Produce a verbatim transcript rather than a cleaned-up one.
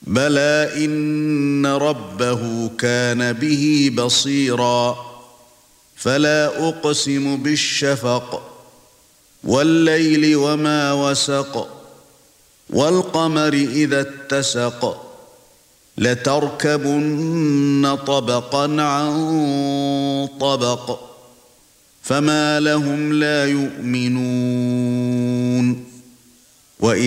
بَلَى إِنَّ رَبَّهُ كَانَ بِهِ بَصِيرًا فَلَا أُقْسِمُ بِالشَّفَقِ وَاللَّيْلِ وَمَا وَسَقَ وَالْقَمَرِ إِذَا اتَّسَقَ لَتَرْكَبُنَّ طَبَقًا عَن طَبَقٍ فَمَا لَهُمْ لَا يُؤْمِنُونَ